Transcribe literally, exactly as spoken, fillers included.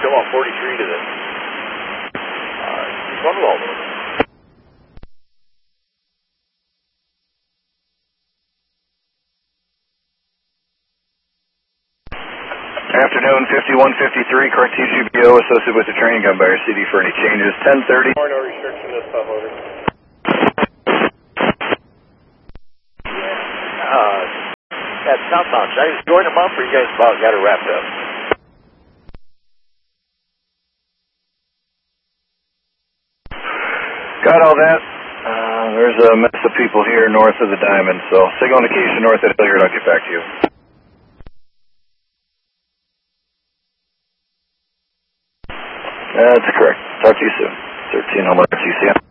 still on forty-three to the uh, one wall. Afternoon, fifty-one fifty-three, correct T G B O associated with the training gun by your C D for any changes, ten thirty. No restriction this stuff, over. Uh, that southbound, should I just join them up or you guys about got it wrapped up? Got all that. Uh, there's a mess of people here north of the Diamond, so signal indication north of Hilliard, I'll get back to you. That's correct. Talk to you soon. thirteen Homeland T C M.